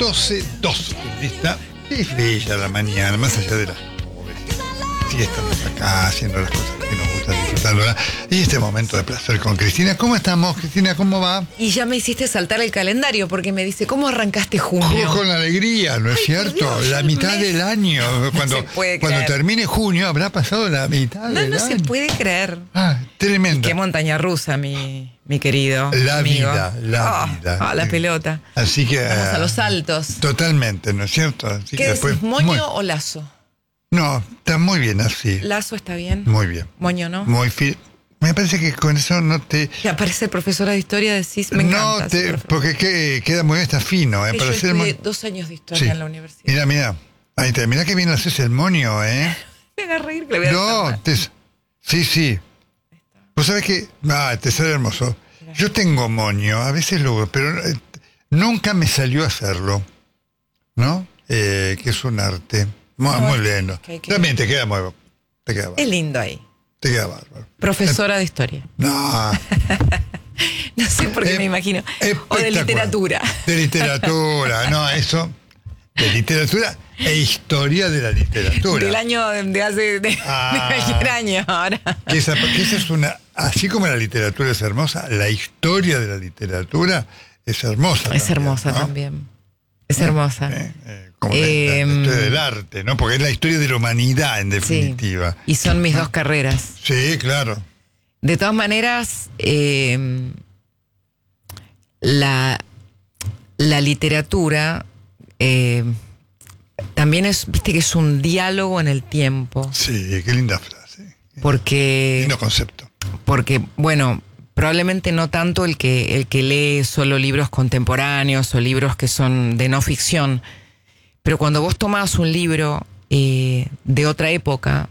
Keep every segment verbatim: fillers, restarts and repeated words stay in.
doce dos. Lista. Es bella la mañana, más allá de las nubes. Sí, estamos acá haciendo las cosas que nos gustan disfrutar, ¿verdad? Y este momento de placer con Cristina. ¿Cómo estamos, Cristina? ¿Cómo va? Y ya me hiciste saltar el calendario porque me dice, ¿cómo arrancaste junio? Con, con alegría, ¿no es Ay, cierto? Dios, la mitad mes. del año. Cuando, se puede cuando creer. termine junio habrá pasado la mitad No, del no año. se puede creer. Ah, tremendo. Qué montaña rusa, mi, mi querido La amigo. vida, la Ah, vida. ah, la pelota. Así que... Vamos a ah, los saltos. Totalmente, ¿no es cierto? Así ¿Qué que decís, después, moño muy- o lazo? No, está muy bien así. Lazo está bien. Muy bien. Moño, ¿no? Muy fi- Me parece que con eso no te... Y aparece profesora de historia, decís, me no encanta. te... ese profe. Porque que- queda muy bien, está fino, ¿eh? Que Para yo hacer estudié mo- dos años de historia Sí. en la universidad. Mira, mira. Ahí está. Mira que bien lo haces el moño, ¿eh? Me haga reír que le voy a No, desarmar. te... sí, sí. Vos sabés que... Ah, te sale hermoso. Yo tengo moño, a veces lo... Pero eh, nunca me salió a hacerlo, ¿no? Eh, que es un arte. Muy, No, muy es que- lindo. es que hay que- También te queda muy... Te queda Es bárbaro. lindo ahí. Te queda bárbaro. Profesora de historia. No... No sé por qué Eh, me imagino. O de espectacular. literatura. De literatura, no, eso. De literatura e historia de la literatura. Del año de hace de, Ah. de cualquier año ahora. Que esa, que esa es una. Así como la literatura es hermosa, la historia de la literatura es hermosa. Es también, hermosa ¿no? también. Es hermosa. Eh, eh, como la- Eh, la, historia del arte, ¿no? Porque es la historia de la humanidad, en Sí. definitiva. Y son mis dos carreras. Sí, claro. De todas maneras, eh, la, la literatura eh, también es, viste que es un diálogo en el tiempo. Sí, qué linda frase. Porque, Lindo concepto. porque bueno, probablemente no tanto el que, el que lee solo libros contemporáneos o libros que son de no ficción, pero cuando vos tomás un libro eh, de otra época,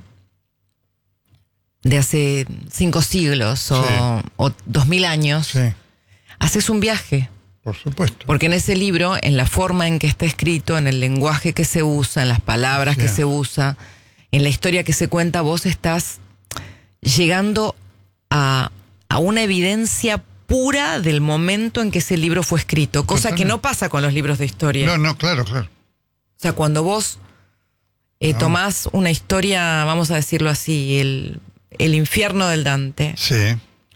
de hace cinco siglos o, Sí. o dos mil años, Sí, haces un viaje. por supuesto. Porque en ese libro, en la forma en que está escrito, en el lenguaje que se usa, en las palabras Sí. que se usa, en la historia que se cuenta, vos estás llegando a, a una evidencia pura del momento en que ese libro fue escrito, cosa que no pasa con los libros de historia. No, no, claro, claro. O sea, cuando vos eh, No. tomás una historia, vamos a decirlo así, el, el infierno del Dante, Sí.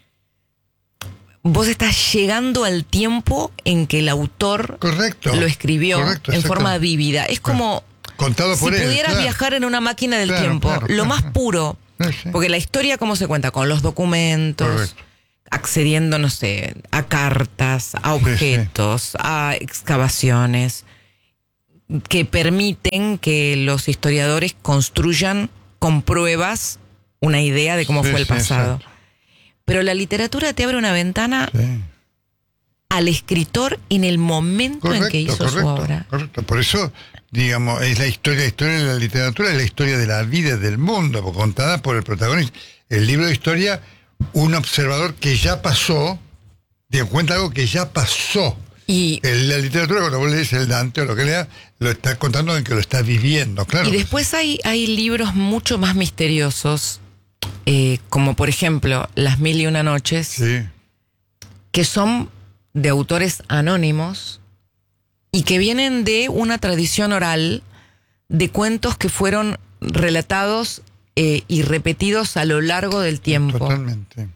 vos estás llegando al tiempo en que el autor Correcto. lo escribió Correcto, en exacto. forma vívida. Es como Contado si por él. pudieras claro. viajar en una máquina del Claro, tiempo, claro, lo claro, más claro. puro. Sí, sí. Porque la historia, ¿cómo se cuenta? Con los documentos, Correcto. accediendo, no sé, a cartas, a Sí, sí. objetos, a excavaciones, que permiten que los historiadores construyan con pruebas una idea de cómo Sí, fue el sí, pasado. exacto. Pero la literatura te abre una ventana Sí. al escritor en el momento en que hizo correcto, su obra. correcto. Por eso, digamos, es la historia, la historia de la literatura, es la historia de la vida del mundo, contada por el protagonista. El libro de historia, un observador que ya pasó, te cuenta algo que ya pasó. Y, En la literatura, cuando vos lees el Dante o lo que leas, lo está contando en que lo está viviendo, claro. y después hay, hay libros mucho más misteriosos, eh, como por ejemplo Las Mil y Una Noches, Sí, que son de autores anónimos y que vienen de una tradición oral de cuentos que fueron relatados eh, y repetidos a lo largo del tiempo. totalmente.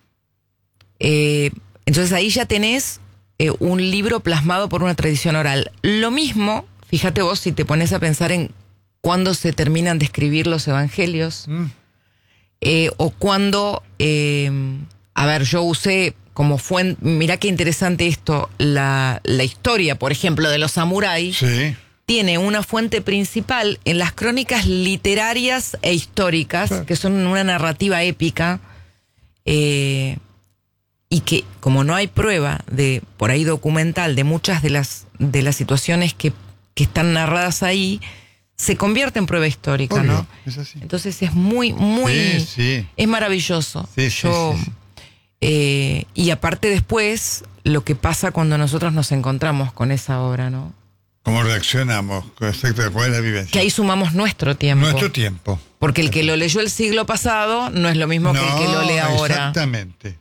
Eh, entonces ahí ya tenés eh, un libro plasmado por una tradición oral. Lo mismo, fíjate vos si te pones a pensar en cuándo se terminan de escribir los evangelios, Mm, eh, o cuándo, eh, a ver, yo usé como fuente, mirá qué interesante esto, la, la historia, por ejemplo, de los samuráis, sí, tiene una fuente principal en las crónicas literarias e históricas, Claro. que son una narrativa épica, eh, y que como no hay prueba de por ahí documental de muchas de las de las situaciones que, que están narradas ahí, se convierte en prueba histórica, obvio, ¿no? es así. Entonces es muy, muy, Sí, sí. es maravilloso. Sí, sí, Yo, sí, sí. eh, y aparte después, lo que pasa cuando nosotros nos encontramos con esa obra, ¿no? ¿Cómo reaccionamos? Exacto, ¿cuál es la vivencia? Que ahí sumamos nuestro tiempo. Nuestro tiempo. Porque el que lo leyó el siglo pasado no es lo mismo que el que lo lee ahora. Exactamente.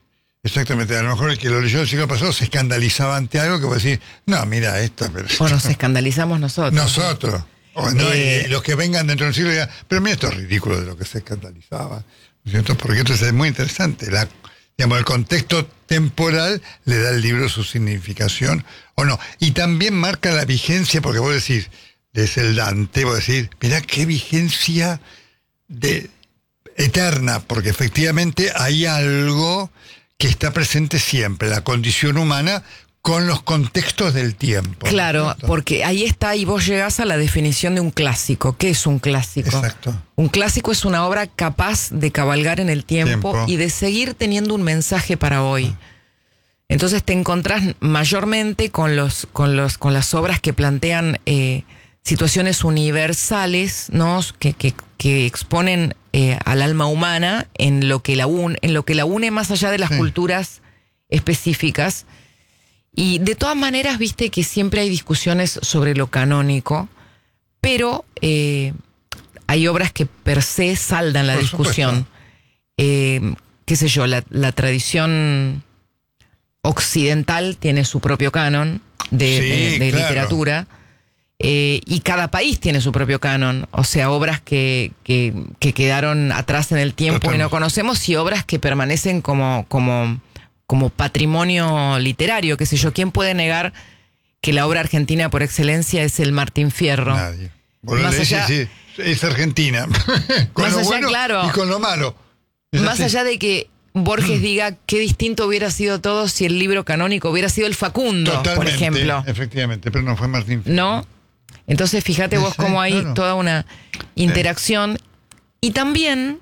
Exactamente, a lo mejor el que lo leyó el siglo pasado se escandalizaba ante algo que vos decís, no, mira esto. Pero o nos escandalizamos nosotros. Nosotros. O no, Eh, y los que vengan dentro del siglo digan, pero mira esto es ridículo de lo que se escandalizaba. ¿Cierto? Porque esto es muy interesante. La, digamos, el contexto temporal le da al libro su significación o no. Y también marca la vigencia, porque vos decís, es el Dante, vos decís, mirá qué vigencia de eterna, porque efectivamente hay algo que está presente siempre, la condición humana con los contextos del tiempo. Claro, ¿cierto? porque ahí está y vos llegás a la definición de un clásico. ¿Qué es un clásico? Exacto. Un clásico es una obra capaz de cabalgar en el tiempo, Tiempo. y de seguir teniendo un mensaje para hoy. Entonces te encontrás mayormente con los, con los, con las obras que plantean eh, situaciones universales, ¿no? Que, que, que exponen eh, al alma humana en lo que la une, en lo que la une más allá de las Sí. culturas específicas. Y de todas maneras, viste que siempre hay discusiones sobre lo canónico, pero eh, hay obras que per se saldan la Por discusión. Eh, qué sé yo, la, la tradición occidental tiene su propio canon de, Sí, de- de claro. literatura, eh, y cada país tiene su propio canon, o sea, obras que, que, que quedaron atrás en el tiempo Totalmente. y no conocemos, y obras que permanecen como, como, como patrimonio literario, qué sé yo. ¿Quién puede negar que la obra argentina por excelencia es el Martín Fierro? Nadie. Vos lo Más lees y allá- decís, es Argentina. con Más lo allá, bueno claro. y con lo malo. Es Más así. allá de que Borges diga qué distinto hubiera sido todo si el libro canónico hubiera sido el Facundo, por Totalmente, ejemplo. efectivamente, pero no fue Martín Fierro. ¿No? Entonces fíjate vos Sí, cómo hay claro. toda una interacción. Y también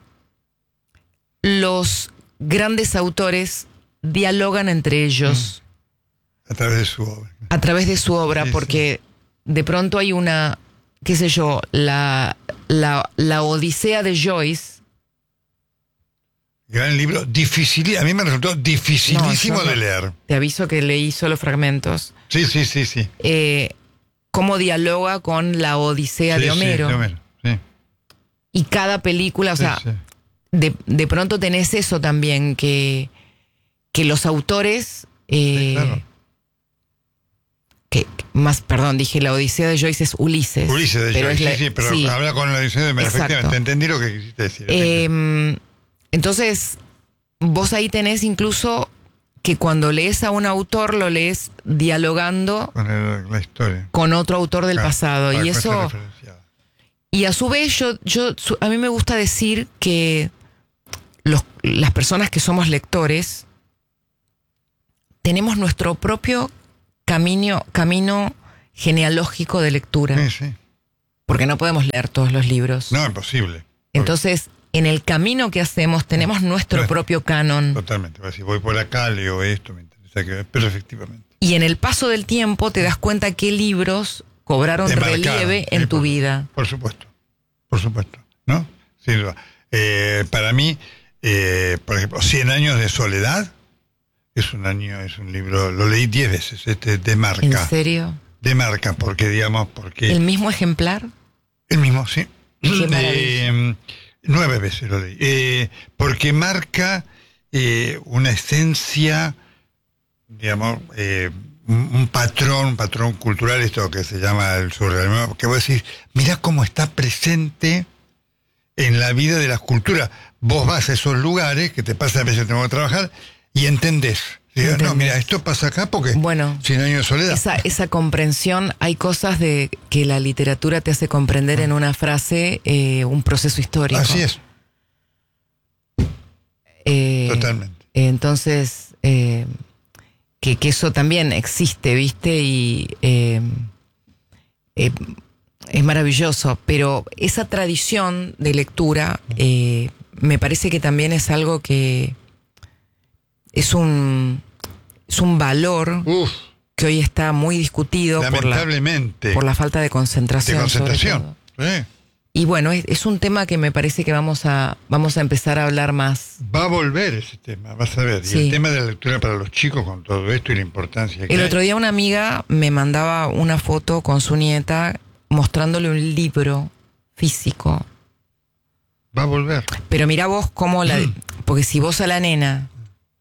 los grandes autores dialogan entre ellos A través de su obra. a través de su obra, Sí, porque de pronto hay una, qué sé yo, la, la, la Odisea de Joyce. Gran libro, difícil, a mí me resultó dificilísimo No, yo no. de leer. Te aviso que leí solo fragmentos. Sí, sí, sí, sí. Eh, cómo dialoga con la Odisea Sí, de sí, Homero. de Homero, sí. Y cada película, o Sí, sea, sí. de, de pronto tenés eso también, que, que los autores, eh, Sí, claro. que más, perdón, dije la Odisea de Joyce es Ulises. Ulises de pero Joyce, es la- sí, sí, pero sí. habla con la Odisea de Homero, Exacto. efectivamente, entendí lo que quisiste decir. Eh, entonces, vos ahí tenés incluso que cuando lees a un autor, lo lees dialogando con el- la historia. con otro autor del Claro, pasado. para Y que fuese eso... referenciada. Y a su vez, yo, yo, su- a mí me gusta decir que los, las personas que somos lectores tenemos nuestro propio camino, camino genealógico de lectura, Sí, sí. porque no podemos leer todos los libros. No, imposible. Entonces, en el camino que hacemos tenemos nuestro Claro. propio canon. Totalmente. Si voy por acá, leo esto, me interesa que... Pero efectivamente. Y en el paso del tiempo te das cuenta qué libros cobraron Te marcaron, relieve sí, en tu por- vida. Por supuesto. Por supuesto. ¿No? Sin duda. Eh, para mí, eh, por ejemplo, Cien años de soledad es un año, es un libro, lo leí diez veces, este de ¿En marca. serio? De marca, porque digamos, porque... ¿El mismo ejemplar? El mismo, sí. Qué maravilla. Eh, nueve veces lo leí. Eh, porque marca eh, una esencia, digamos, eh, un, un patrón, un patrón cultural, esto que se llama el surrealismo, que vos decís, mirá cómo está presente en la vida de las culturas. Vos vas a esos lugares, que te pasa a veces tengo que trabajar, y entendés. Digo, no, Entendés. mira, esto pasa acá porque Bueno, Cien años de soledad. Esa, esa comprensión, hay cosas de que la literatura te hace comprender en una frase eh, un proceso histórico. Así es, Eh, totalmente. Entonces, eh, que, que eso también existe, ¿viste? Y eh, eh, es maravilloso, pero esa tradición de lectura eh, me parece que también es algo que es un, es un valor Uf, que hoy está muy discutido por la, lamentablemente. por la falta de concentración. de concentración. sobre todo. ¿eh? Y bueno, es, es un tema que me parece que vamos a, vamos a empezar a hablar más. Va a volver ese tema, vas a ver. Y Sí. el tema de la lectura para los chicos con todo esto y la importancia que El hay. otro día una amiga me mandaba una foto con su nieta mostrándole un libro físico. Va a volver. Pero mira vos cómo la... Porque si vos a la nena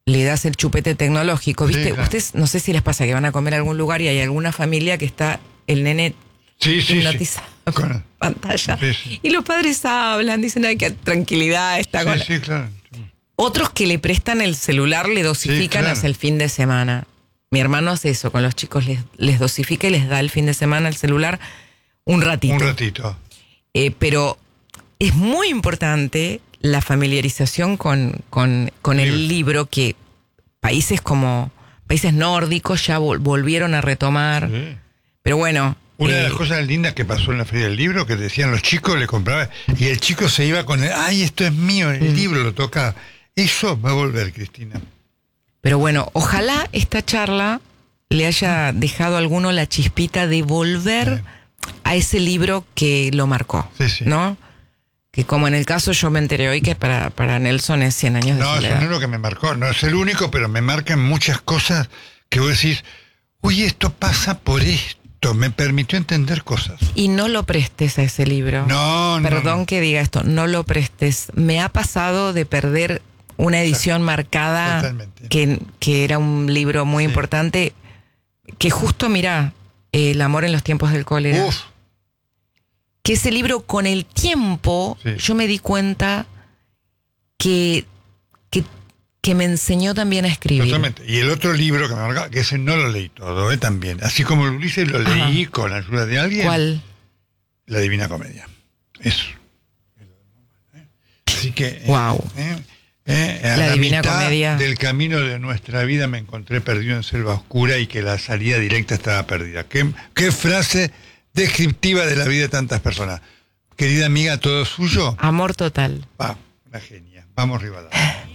le das el chupete tecnológico, ¿viste? Sí, claro. Ustedes, no sé si les pasa que van a comer a algún lugar y hay alguna familia que está el nene Sí, sí, hipnotizado sí. con Con- pantalla. Sí, sí. Y los padres hablan, dicen, ay, qué tranquilidad está Sí, con... sí, claro. Otros que le prestan el celular, le dosifican Sí, claro. hasta el fin de semana. Mi hermano hace eso, con los chicos les, les dosifica y les da el fin de semana el celular un ratito. Un ratito. Eh, pero es muy importante la familiarización con, con, con el libro, que países como países nórdicos ya vol- volvieron a retomar. Sí. Pero bueno... Una eh, de las cosas lindas que pasó en la Feria del Libro, que decían los chicos, le compraban, y el chico se iba con el, ay, esto es mío, el Mm. libro lo toca. Eso va a volver, Cristina. Pero bueno, ojalá esta charla le haya dejado a alguno la chispita de volver Sí. a ese libro que lo marcó, Sí, sí. ¿no? Que como en el caso yo me enteré hoy que para, para Nelson es cien años de No, eso soledad. no es lo que me marcó, no es el único, pero me marcan muchas cosas que vos decís, uy, esto pasa por esto, me permitió entender cosas. Y no lo prestes a ese libro. No, no. Perdón no. que diga esto, no lo prestes. Me ha pasado de perder una edición marcada Totalmente. que, que era un libro muy Sí. importante, que justo, mirá, El amor en los tiempos del cólera. Uf, Que ese libro, con el tiempo, Sí. yo me di cuenta que, que, que me enseñó también a escribir. totalmente. Y el otro libro que me marcó, que ese no lo leí todo, ¿eh? También. Así como el Ulises lo Ajá. leí con la ayuda de alguien. ¿Cuál? La Divina Comedia. Eso. Así que... eh, Wow. eh, eh, a La la Divina mitad Comedia. del camino de nuestra vida me encontré perdido en selva oscura y que la salida directa estaba perdida. Qué, qué frase descriptiva de la vida de tantas personas. Querida amiga, todo suyo. Amor total. Va, una genia. Vamos, Rivadavia.